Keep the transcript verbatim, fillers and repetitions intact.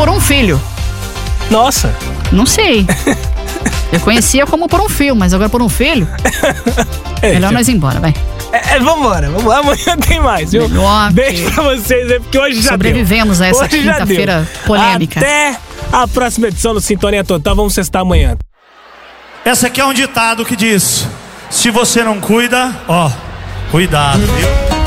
por um filho. Nossa. Não sei. Eu conhecia como por um fio, mas agora por um filho? É, Melhor nós ir embora, vai. É, é, vambora, vambora. Amanhã tem mais, viu? Melhor Beijo pra vocês aí, porque hoje já sobrevivemos deu. a essa Hoje já quinta-feira deu. polêmica. Até a próxima edição do Sintonia Total. Vamos sextar amanhã. Essa aqui é um ditado que diz: se você não cuida, ó, cuidado, viu?